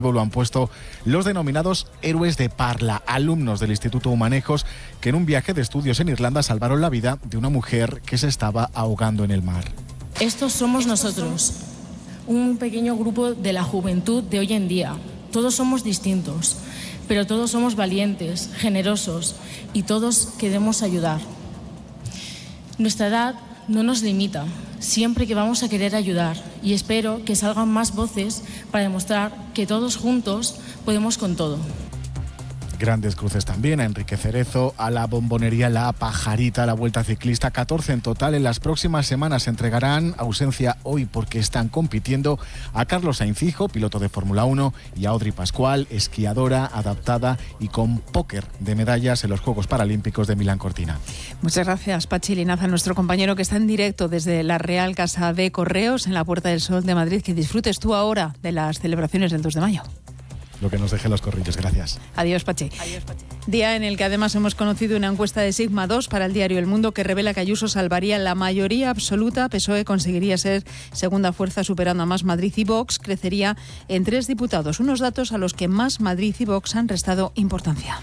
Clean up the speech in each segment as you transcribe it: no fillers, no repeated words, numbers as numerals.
Lo han puesto los denominados héroes de Parla, alumnos del Instituto Humanejos que en un viaje de estudios en Irlanda salvaron la vida de una mujer que se estaba ahogando en el mar. Estos somos nosotros, un pequeño grupo de la juventud de hoy en día. Todos somos distintos, pero todos somos valientes, generosos y todos queremos ayudar. Nuestra edad no nos limita, siempre que vamos a querer ayudar, y espero que salgan más voces para demostrar que todos juntos podemos con todo. Grandes cruces también a Enrique Cerezo, a la bombonería La Pajarita, a la Vuelta Ciclista, 14 en total. En las próximas semanas se entregarán, ausencia hoy porque están compitiendo, a Carlos Sainz Hijo, piloto de Fórmula 1, y a Audrey Pascual, esquiadora, adaptada y con póker de medallas en los Juegos Paralímpicos de Milán Cortina. Muchas gracias, Pachi Linaza, nuestro compañero que está en directo desde la Real Casa de Correos en la Puerta del Sol de Madrid. Que disfrutes tú ahora de las celebraciones del 2 de mayo. Lo que nos deje los corrillos, gracias. Adiós, Pachi. Día en el que además hemos conocido una encuesta de Sigma 2 para el diario El Mundo que revela que Ayuso salvaría la mayoría absoluta, PSOE conseguiría ser segunda fuerza superando a Más Madrid y Vox crecería en 3 diputados, unos datos a los que Más Madrid y Vox han restado importancia.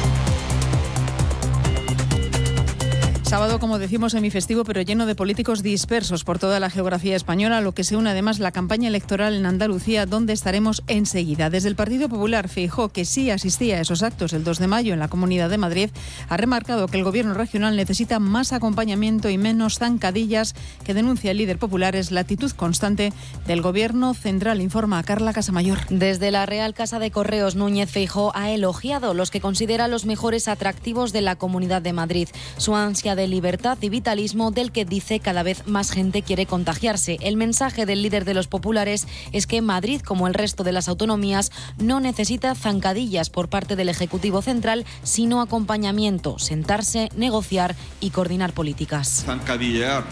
Sábado, como decimos, semifestivo, pero lleno de políticos dispersos por toda la geografía española, lo que se une además la campaña electoral en Andalucía, donde estaremos enseguida. Desde el Partido Popular, Feijóo, que sí asistía a esos actos el 2 de mayo en la Comunidad de Madrid, ha remarcado que el gobierno regional necesita más acompañamiento y menos zancadillas, que denuncia el líder popular es la actitud constante del gobierno central, informa a Carla Casamayor. Desde la Real Casa de Correos, Núñez Feijóo ha elogiado los que considera los mejores atractivos de la Comunidad de Madrid. Su ansia de libertad y vitalismo del que dice cada vez más gente quiere contagiarse. El mensaje del líder de los populares es que Madrid, como el resto de las autonomías, no necesita zancadillas por parte del Ejecutivo Central, sino acompañamiento, sentarse, negociar y coordinar políticas. Zancadillear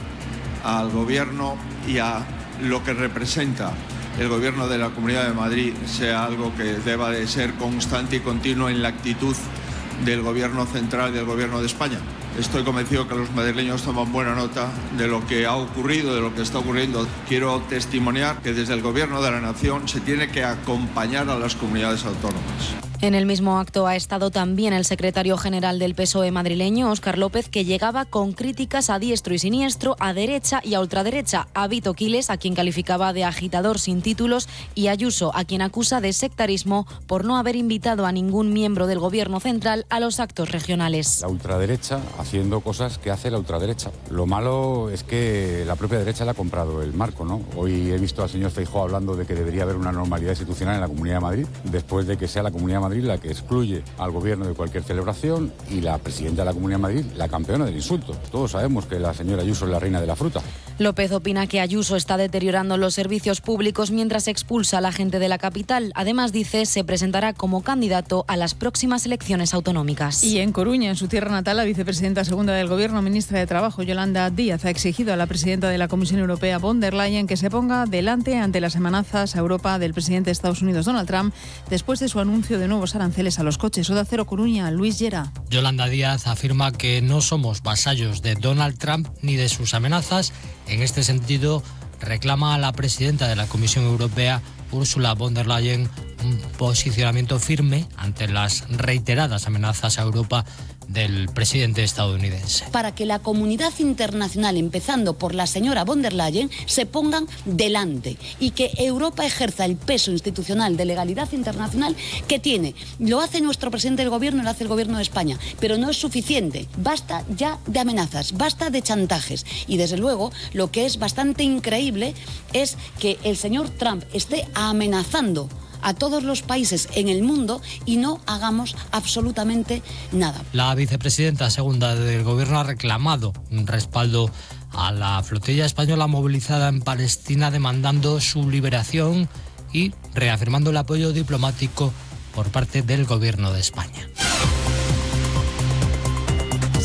al Gobierno y a lo que representa el Gobierno de la Comunidad de Madrid sea algo que deba de ser constante y continuo en la actitud del Gobierno Central y del Gobierno de España. Estoy convencido que los madrileños toman buena nota de lo que ha ocurrido, de lo que está ocurriendo. Quiero testimoniar que desde el Gobierno de la Nación se tiene que acompañar a las comunidades autónomas. En el mismo acto ha estado también el secretario general del PSOE madrileño, Óscar López, que llegaba con críticas a diestro y siniestro, a derecha y a ultraderecha, a Vito Quiles, a quien calificaba de agitador sin títulos, y a Ayuso, a quien acusa de sectarismo por no haber invitado a ningún miembro del Gobierno central a los actos regionales. La ultraderecha haciendo cosas que hace la ultraderecha. Lo malo es que la propia derecha le ha comprado el marco, ¿no? Hoy he visto al señor Feijóo hablando de que debería haber una normalidad institucional en la Comunidad de Madrid, después de que sea la Comunidad de Madrid la que excluye al gobierno de cualquier celebración y la presidenta de la Comunidad de Madrid la campeona del insulto. Todos sabemos que la señora Ayuso es la reina de la fruta. López opina que Ayuso está deteriorando los servicios públicos mientras expulsa a la gente de la capital. Además, dice, se presentará como candidato a las próximas elecciones autonómicas. Y en Coruña, en su tierra natal, la vicepresidenta segunda del Gobierno, ministra de Trabajo, Yolanda Díaz, ha exigido a la presidenta de la Comisión Europea, von der Leyen, que se ponga delante ante las amenazas a Europa del presidente de Estados Unidos, Donald Trump, después de su anuncio de nuevos aranceles a los coches. Onda Cero Coruña, Luis Llera. Yolanda Díaz afirma que no somos vasallos de Donald Trump ni de sus amenazas. En este sentido, reclama a la presidenta de la Comisión Europea, Ursula von der Leyen, un posicionamiento firme ante las reiteradas amenazas a Europa del presidente estadounidense. Para que la comunidad internacional, empezando por la señora von der Leyen, se pongan delante y que Europa ejerza el peso institucional de legalidad internacional que tiene. Lo hace nuestro presidente del gobierno, lo hace el gobierno de España, pero no es suficiente. Basta ya de amenazas, basta de chantajes. Y desde luego, lo que es bastante increíble es que el señor Trump esté amenazando a todos los países en el mundo y no hagamos absolutamente nada. La vicepresidenta segunda del Gobierno ha reclamado un respaldo a la flotilla española movilizada en Palestina, demandando su liberación y reafirmando el apoyo diplomático por parte del Gobierno de España.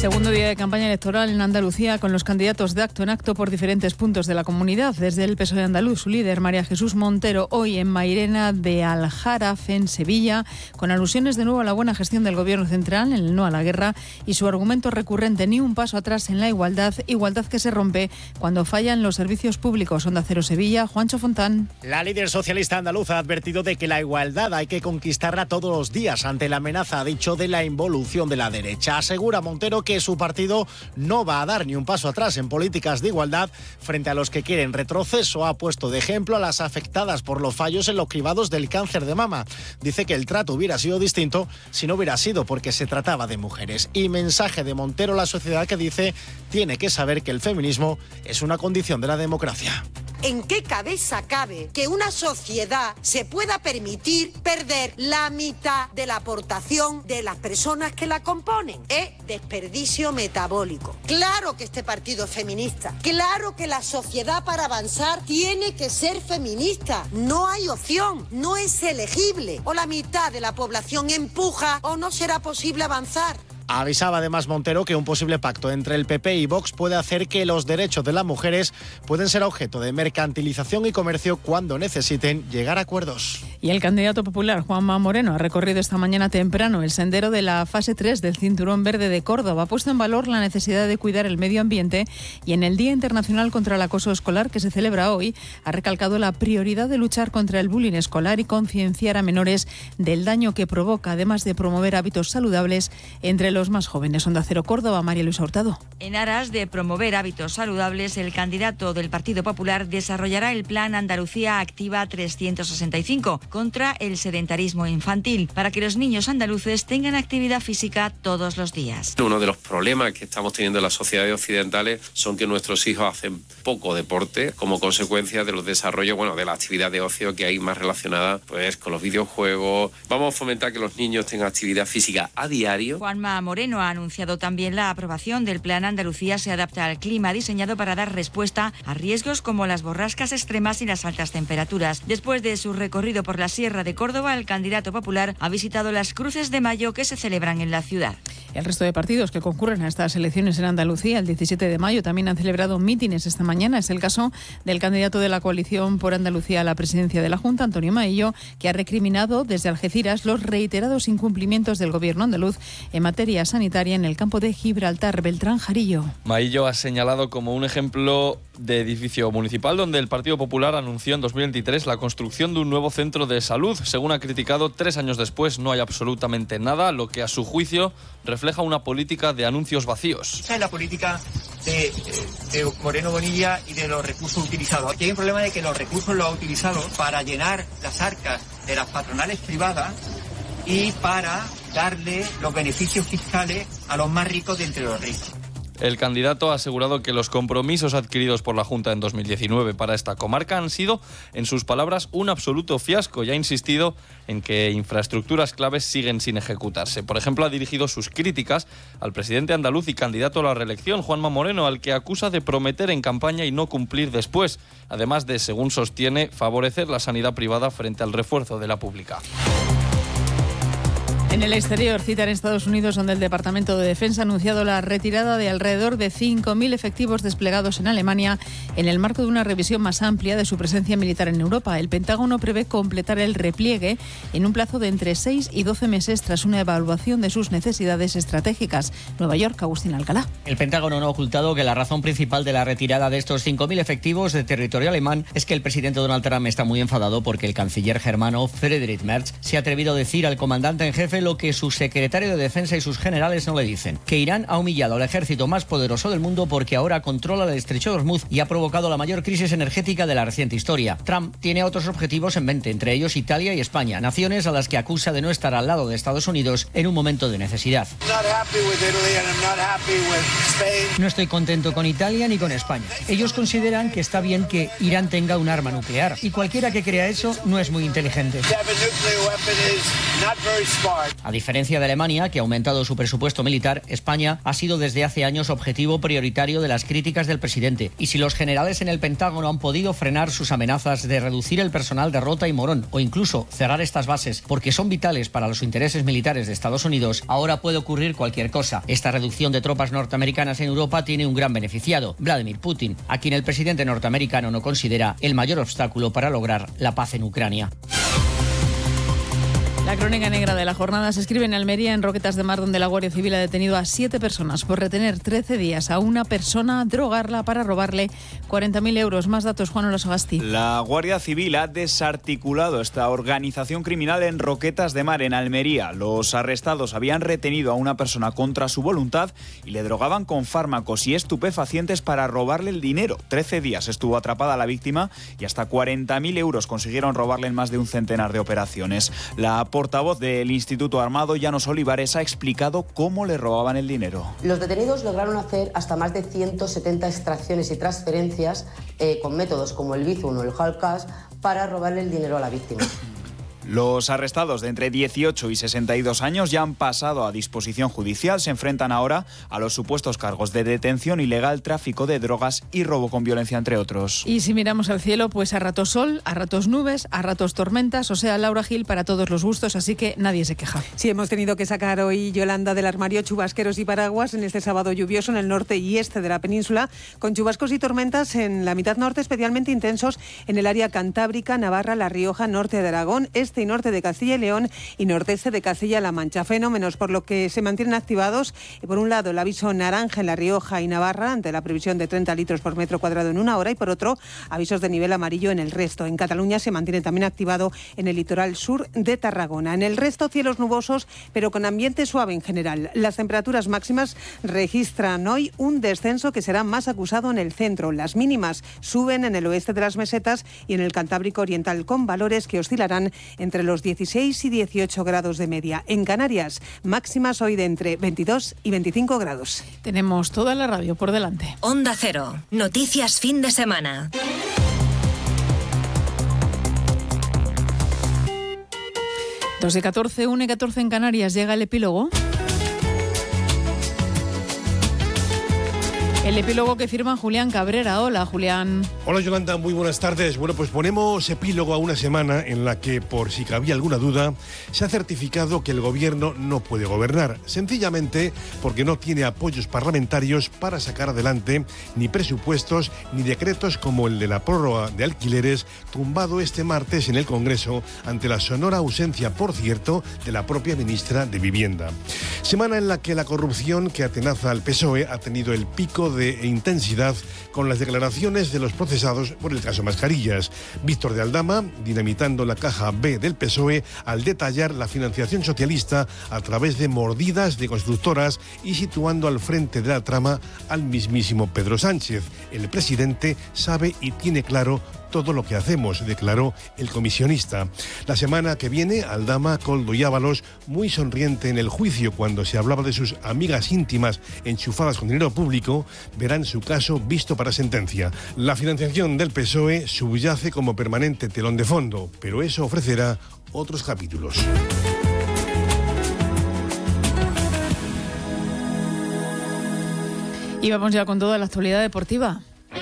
Segundo día de campaña electoral en Andalucía, con los candidatos de acto en acto por diferentes puntos de la comunidad. Desde el PSOE andaluz, su líder, María Jesús Montero, hoy en Mairena de Aljaraf, en Sevilla, con alusiones de nuevo a la buena gestión del Gobierno central, en el no a la guerra, y su argumento recurrente: ni un paso atrás en la igualdad que se rompe cuando fallan los servicios públicos. Onda Cero Sevilla, Juancho Fontán. La líder socialista andaluza ha advertido de que la igualdad hay que conquistarla todos los días ante la amenaza, ha dicho, de la involución de la derecha. Asegura Montero que su partido no va a dar ni un paso atrás en políticas de igualdad frente a los que quieren retroceso. Ha puesto de ejemplo a las afectadas por los fallos en los cribados del cáncer de mama. Dice que el trato hubiera sido distinto si no hubiera sido porque se trataba de mujeres. Y mensaje de Montero a la sociedad, que dice tiene que saber que el feminismo es una condición de la democracia. ¿En qué cabeza cabe que una sociedad se pueda permitir perder la mitad de la aportación de las personas que la componen? Es desperdicio metabólico. Claro que este partido es feminista. Claro que la sociedad, para avanzar, tiene que ser feminista. No hay opción, no es elegible. O la mitad de la población empuja o no será posible avanzar. Avisaba además Montero que un posible pacto entre el PP y Vox puede hacer que los derechos de las mujeres pueden ser objeto de mercantilización y comercio cuando necesiten llegar a acuerdos. Y el candidato popular Juanma Moreno ha recorrido esta mañana temprano el sendero de la fase 3 del Cinturón Verde de Córdoba. Ha puesto en valor la necesidad de cuidar el medio ambiente y en el Día Internacional contra el Acoso Escolar, que se celebra hoy, ha recalcado la prioridad de luchar contra el bullying escolar y concienciar a menores del daño que provoca, además de promover hábitos saludables entre los más jóvenes. Onda Cero Córdoba, María Luisa Hurtado. En aras de promover hábitos saludables, el candidato del Partido Popular desarrollará el Plan Andalucía Activa 365 contra el sedentarismo infantil, para que los niños andaluces tengan actividad física todos los días. Uno de los problemas que estamos teniendo en las sociedades occidentales son que nuestros hijos hacen poco deporte como consecuencia de los desarrollos, de la actividad de ocio que hay más relacionada pues con los videojuegos. Vamos a fomentar que los niños tengan actividad física a diario. Juanma Moreno ha anunciado también la aprobación del Plan Andalucía se adapta al clima, diseñado para dar respuesta a riesgos como las borrascas extremas y las altas temperaturas. Después de su recorrido por la Sierra de Córdoba, el candidato popular ha visitado las Cruces de Mayo que se celebran en la ciudad. El resto de partidos que concurren a estas elecciones en Andalucía el 17 de mayo también han celebrado mítines esta mañana. Es el caso del candidato de la coalición por Andalucía a la presidencia de la Junta, Antonio Maillo, que ha recriminado desde Algeciras los reiterados incumplimientos del gobierno andaluz en materia sanitaria en el campo de Gibraltar. Beltrán Jarillo. Maillo ha señalado como un ejemplo de edificio municipal donde el Partido Popular anunció en 2023 la construcción de un nuevo centro de salud. Según ha criticado, 3 años después no hay absolutamente nada, lo que a su juicio refleja una política de anuncios vacíos. Esa es la política de Moreno Bonilla y de los recursos utilizados. Aquí hay un problema de que los recursos los ha utilizado para llenar las arcas de las patronales privadas y para darle los beneficios fiscales a los más ricos de entre los ricos. El candidato ha asegurado que los compromisos adquiridos por la Junta en 2019 para esta comarca han sido, en sus palabras, un absoluto fiasco y ha insistido en que infraestructuras claves siguen sin ejecutarse. Por ejemplo, ha dirigido sus críticas al presidente andaluz y candidato a la reelección, Juanma Moreno, al que acusa de prometer en campaña y no cumplir después, además de, según sostiene, favorecer la sanidad privada frente al refuerzo de la pública. En el exterior, cita en Estados Unidos, donde el Departamento de Defensa ha anunciado la retirada de alrededor de 5.000 efectivos desplegados en Alemania en el marco de una revisión más amplia de su presencia militar en Europa. El Pentágono prevé completar el repliegue en un plazo de entre 6 y 12 meses tras una evaluación de sus necesidades estratégicas. Nueva York, Agustín Alcalá. El Pentágono no ha ocultado que la razón principal de la retirada de estos 5.000 efectivos de territorio alemán es que el presidente Donald Trump está muy enfadado porque el canciller germano Friedrich Merz se ha atrevido a decir al comandante en jefe lo que su secretario de Defensa y sus generales no le dicen, que Irán ha humillado al ejército más poderoso del mundo porque ahora controla el estrecho de Hormuz y ha provocado la mayor crisis energética de la reciente historia. Trump tiene otros objetivos en mente, entre ellos Italia y España, naciones a las que acusa de no estar al lado de Estados Unidos en un momento de necesidad. No estoy contento con Italia ni con España. Ellos consideran que está bien que Irán tenga un arma nuclear y cualquiera que crea eso no es muy inteligente. A diferencia de Alemania, que ha aumentado su presupuesto militar, España ha sido desde hace años objetivo prioritario de las críticas del presidente. Y si los generales en el Pentágono han podido frenar sus amenazas de reducir el personal de Rota y Morón o incluso cerrar estas bases porque son vitales para los intereses militares de Estados Unidos, ahora puede ocurrir cualquier cosa. Esta reducción de tropas norteamericanas en Europa tiene un gran beneficiado, Vladimir Putin, a quien el presidente norteamericano no considera el mayor obstáculo para lograr la paz en Ucrania. La crónica negra de la jornada se escribe en Almería, en Roquetas de Mar, donde la Guardia Civil ha detenido a 7 personas por retener 13 días a una persona, drogarla para robarle 40.000 euros. Más datos, Juan Olasogasti. La Guardia Civil ha desarticulado esta organización criminal en Roquetas de Mar, en Almería. Los arrestados habían retenido a una persona contra su voluntad y le drogaban con fármacos y estupefacientes para robarle el dinero. 13 días estuvo atrapada la víctima y hasta 40.000 euros consiguieron robarle en más de un centenar de operaciones. La portavoz del Instituto Armado, Llanos Olivares, ha explicado cómo le robaban el dinero. Los detenidos lograron hacer hasta más de 170 extracciones y transferencias con métodos como el Bizum o el Hard Cash para robarle el dinero a la víctima. Los arrestados de entre 18 y 62 años ya han pasado a disposición judicial. Se enfrentan ahora a los supuestos cargos de detención ilegal, tráfico de drogas y robo con violencia, entre otros. Y si miramos al cielo, pues a ratos sol, a ratos nubes, a ratos tormentas, o sea, Laura Gil para todos los gustos, así que nadie se queja. Sí, hemos tenido que sacar hoy, Yolanda, del armario chubasqueros y paraguas en este sábado lluvioso en el norte y este de la península, con chubascos y tormentas en la mitad norte, especialmente intensos en el área cantábrica, Navarra, La Rioja, norte de Aragón, este y norte de Castilla y León y nordeste de Castilla-La Mancha. Fenómenos por lo que se mantienen activados, por un lado el aviso naranja en La Rioja y Navarra ante la previsión de 30 litros por metro cuadrado en una hora y por otro avisos de nivel amarillo en el resto. En Cataluña se mantiene también activado en el litoral sur de Tarragona. En el resto cielos nubosos pero con ambiente suave en general. Las temperaturas máximas registran hoy un descenso que será más acusado en el centro. Las mínimas suben en el oeste de las mesetas y en el Cantábrico Oriental con valores que oscilarán entre los 16 y 18 grados de media. En Canarias, máximas hoy de entre 22 y 25 grados. Tenemos toda la radio por delante. Onda Cero, noticias fin de semana. Dos y 14, 1 y 14 en Canarias, llega el epílogo. El epílogo que firma Julián Cabrera. Hola, Julián. Hola, Yolanda, muy buenas tardes. Bueno, pues ponemos epílogo a una semana en la que, por si cabía alguna duda, se ha certificado que el gobierno no puede gobernar, sencillamente porque no tiene apoyos parlamentarios para sacar adelante ni presupuestos ni decretos como el de la prórroga de alquileres tumbado este martes en el Congreso ante la sonora ausencia, por cierto, de la propia ministra de Vivienda. Semana en la que la corrupción que atenaza al PSOE ha tenido el pico de intensidad con las declaraciones de los procesados por el caso Mascarillas. Víctor de Aldama, dinamitando la caja B del PSOE al detallar la financiación socialista a través de mordidas de constructoras y situando al frente de la trama al mismísimo Pedro Sánchez. El presidente sabe y tiene claro todo lo que hacemos, declaró el comisionista. La semana que viene, Aldama, Koldo y Ábalos, muy sonriente en el juicio cuando se hablaba de sus amigas íntimas enchufadas con dinero público, verán su caso visto para sentencia. La financiación del PSOE subyace como permanente telón de fondo, pero eso ofrecerá otros capítulos. Y vamos ya con toda la actualidad deportiva.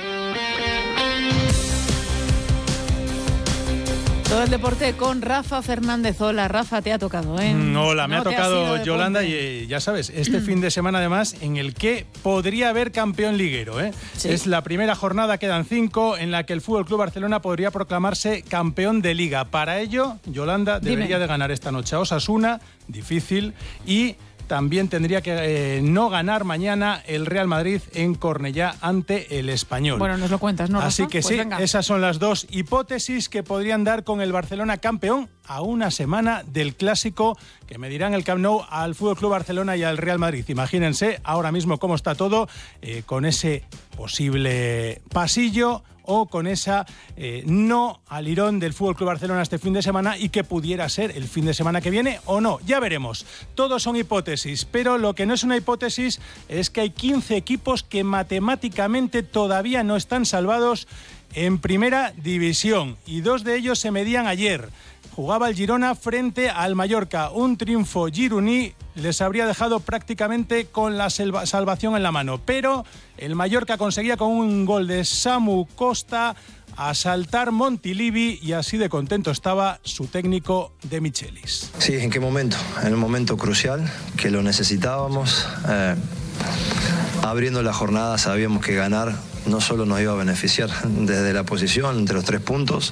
Todo el deporte con Rafa Fernández. Hola, Rafa, te ha tocado, ¿eh? Hola, me ha tocado, Yolanda, deporte. y ya sabes, este fin de semana además en el que podría haber campeón liguero, ¿eh? Sí. Es la primera jornada, quedan 5, en la que el Fútbol Club Barcelona podría proclamarse campeón de Liga. Para ello, Yolanda debería de ganar esta noche a Osasuna, difícil, y también tendría que no ganar mañana el Real Madrid en Cornellá ante el Español. Bueno, nos lo cuentas, ¿no, Rafa? Así que pues sí, venga. Esas son las dos hipótesis que podrían dar con el Barcelona campeón a una semana del clásico que medirán el Camp Nou al Fútbol Club Barcelona y al Real Madrid. Imagínense ahora mismo cómo está todo con ese posible pasillo o con esa no al Irón del Fútbol Club Barcelona este fin de semana y que pudiera ser el fin de semana que viene o no. Ya veremos. Todos son hipótesis, pero lo que no es una hipótesis es que hay 15 equipos que matemáticamente todavía no están salvados en primera división y 2 de ellos se medían ayer. jugaba el Girona frente al Mallorca. Un triunfo gironí les habría dejado prácticamente con la salvación en la mano. Pero el Mallorca conseguía con un gol de Samu Costa asaltar Montilivi y así de contento estaba su técnico De Michelis. Sí, ¿en qué momento? En el momento crucial, que lo necesitábamos. Abriendo la jornada sabíamos que ganar no solo nos iba a beneficiar desde la posición, entre los 3 puntos,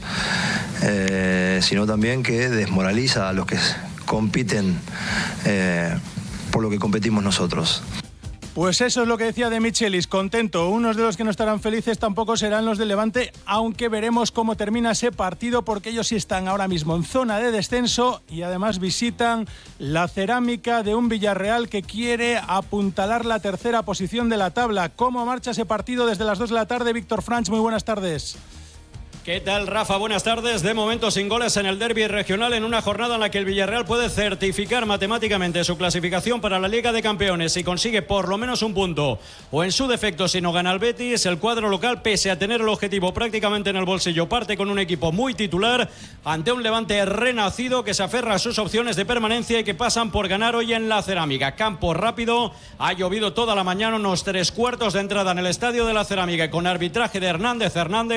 sino también que desmoraliza a los que compiten por lo que competimos nosotros. Pues eso es lo que decía De Michelis, contento. Unos de los que no estarán felices tampoco serán los del Levante, aunque veremos cómo termina ese partido, porque ellos sí están ahora mismo en zona de descenso y además visitan la Cerámica de un Villarreal que quiere apuntalar la 3ª posición de la tabla. ¿Cómo marcha ese partido desde las 2 de la tarde? Víctor Franch, muy buenas tardes. ¿Qué tal, Rafa? Buenas tardes. De momento sin goles en el derbi regional, en una jornada en la que el Villarreal puede certificar matemáticamente su clasificación para la Liga de Campeones si consigue por lo menos un punto, o en su defecto si no gana el Betis. El cuadro local, pese a tener el objetivo prácticamente en el bolsillo, parte con un equipo muy titular ante un Levante renacido que se aferra a sus opciones de permanencia y que pasan por ganar hoy en la Cerámica. Campo rápido, ha llovido toda la mañana, unos 3/4 de entrada en el estadio de la Cerámica, con arbitraje de Hernández.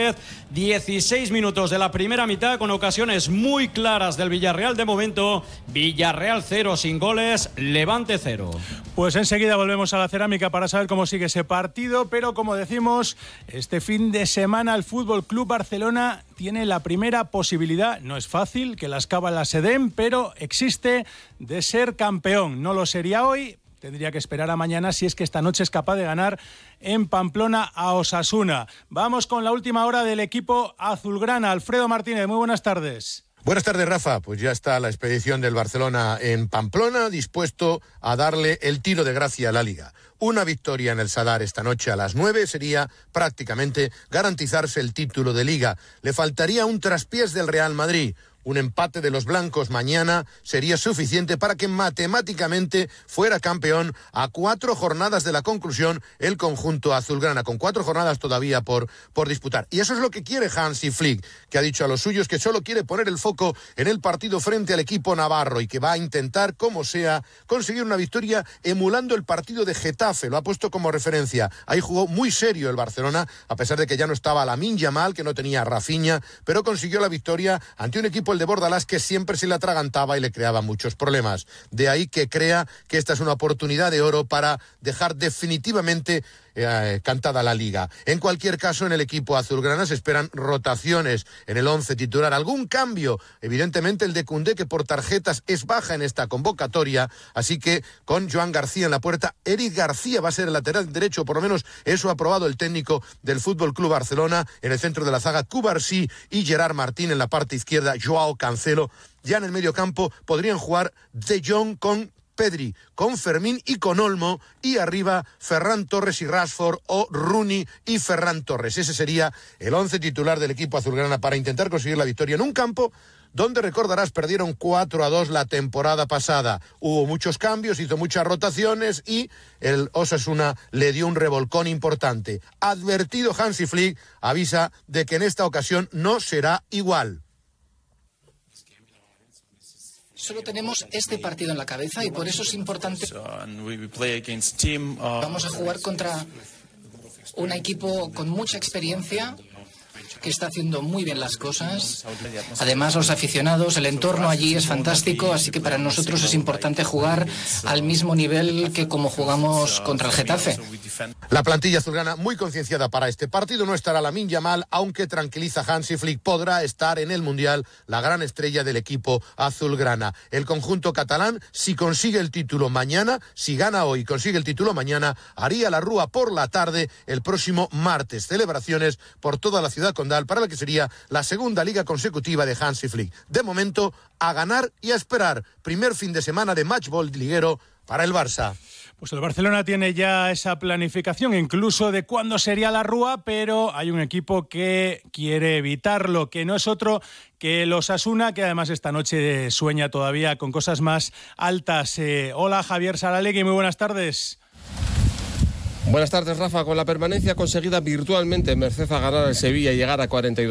16 minutos de la primera mitad con ocasiones muy claras del Villarreal. De momento, Villarreal 0 sin goles, Levante 0. Pues enseguida volvemos a la Cerámica para saber cómo sigue ese partido, pero como decimos, este fin de semana el Fútbol Club Barcelona tiene la primera posibilidad, no es fácil que las cábalas se den, pero existe, de ser campeón. No lo sería hoy, tendría que esperar a mañana si es que esta noche es capaz de ganar en Pamplona a Osasuna. Vamos con la última hora del equipo azulgrana. Alfredo Martínez, muy buenas tardes. Buenas tardes, Rafa. Pues ya está la expedición del Barcelona en Pamplona, dispuesto a darle el tiro de gracia a la Liga. Una victoria en el Sadar esta noche a las 9 sería prácticamente garantizarse el título de Liga. Le faltaría un traspiés del Real Madrid. Un empate de los blancos mañana sería suficiente para que matemáticamente fuera campeón a 4 jornadas de la conclusión el conjunto azulgrana, con 4 jornadas todavía por disputar. Y eso es lo que quiere Hansi Flick, que ha dicho a los suyos que solo quiere poner el foco en el partido frente al equipo navarro y que va a intentar, como sea, conseguir una victoria emulando el partido de Getafe. Lo ha puesto como referencia. Ahí jugó muy serio el Barcelona, a pesar de que ya no estaba Lamine Yamal, que no tenía a Rafinha, pero consiguió la victoria ante un equipo, el de Bordalás, que siempre se le atragantaba y le creaba muchos problemas. De ahí que crea que esta es una oportunidad de oro para dejar definitivamente cantada la Liga. En cualquier caso, en el equipo azulgrana se esperan rotaciones en el 11 titular. Algún cambio, evidentemente el de Koundé, que por tarjetas es baja en esta convocatoria, así que con Joan García en la puerta, Eric García va a ser el lateral derecho, por lo menos eso ha aprobado el técnico del Fútbol Club Barcelona. En el centro de la zaga, Cubarsí y Gerard Martín. En la parte izquierda, Joao Cancelo. Ya en el medio campo podrían jugar De Jong con Pedri, con Fermín y con Olmo, y arriba Ferran Torres y Rashford, o Rooney y Ferran Torres. Ese sería el 11 titular del equipo azulgrana para intentar conseguir la victoria en un campo donde, recordarás, perdieron 4-2 la temporada pasada. Hubo muchos cambios, hizo muchas rotaciones y el Osasuna le dio un revolcón importante. Advertido Hansi Flick, avisa de que en esta ocasión no será igual. Solo tenemos este partido en la cabeza y por eso es importante. Vamos a jugar contra un equipo con mucha experiencia, que está haciendo muy bien las cosas. Además, los aficionados, el entorno allí es fantástico, así que para nosotros es importante jugar al mismo nivel que como jugamos contra el Getafe. La plantilla azulgrana muy concienciada para este partido. No estará Lamine Yamal, aunque tranquiliza Hansi Flick, podrá estar en el Mundial la gran estrella del equipo azulgrana. El conjunto catalán, si consigue el título mañana, si gana hoy y consigue el título mañana, haría la rúa por la tarde el próximo martes. Celebraciones por toda la ciudad condal para la que sería la segunda liga consecutiva de Hansi Flick. De momento, a ganar y a esperar. Primer fin de semana de matchball liguero para el Barça. Pues el Barcelona tiene ya esa planificación, incluso de cuándo sería la rúa, pero hay un equipo que quiere evitarlo, que no es otro que el Osasuna, que además esta noche sueña todavía con cosas más altas. Hola, Javier Saralegui, muy buenas tardes. Buenas tardes, Rafa. Con la permanencia conseguida virtualmente, merced a ganar al Sevilla y llegar a 42